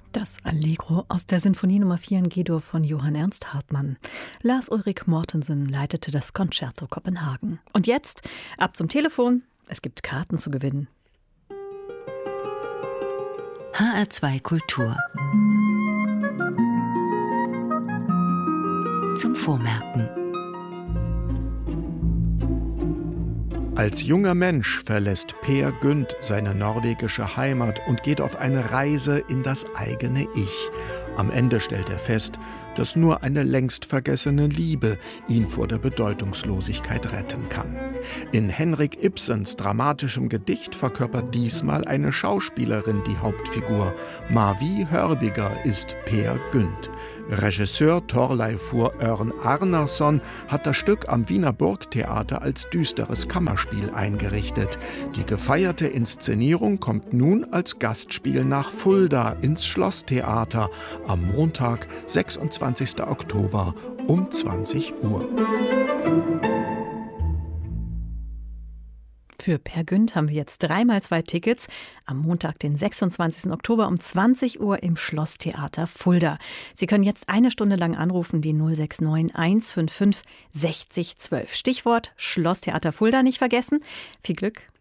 Das Allegro aus der Sinfonie Nummer 4 in G-Dur von Johann Ernst Hartmann. Lars-Ulrik Mortensen leitete das Concerto Kopenhagen. Und jetzt ab zum Telefon. Es gibt Karten zu gewinnen. HR2 Kultur. Zum Vormerken. Als junger Mensch verlässt Peer Gynt seine norwegische Heimat und geht auf eine Reise in das eigene Ich. Am Ende stellt er fest, dass nur eine längst vergessene Liebe ihn vor der Bedeutungslosigkeit retten kann. In Henrik Ibsens dramatischem Gedicht verkörpert diesmal eine Schauspielerin die Hauptfigur. Mavi Hörbiger ist Peer Gynt. Regisseur Thorleifur Örn Arnarsson hat das Stück am Wiener Burgtheater als düsteres Kammerspiel eingerichtet. Die gefeierte Inszenierung kommt nun als Gastspiel nach Fulda ins Schlosstheater am Montag, 26. Oktober um 20 Uhr. Für Peer Gynt haben wir jetzt 3x2 Tickets am Montag, den 26. Oktober um 20 Uhr im Schlosstheater Fulda. Sie können jetzt 1 Stunde lang anrufen, die 069 155 60 12. Stichwort Schlosstheater Fulda nicht vergessen. Viel Glück.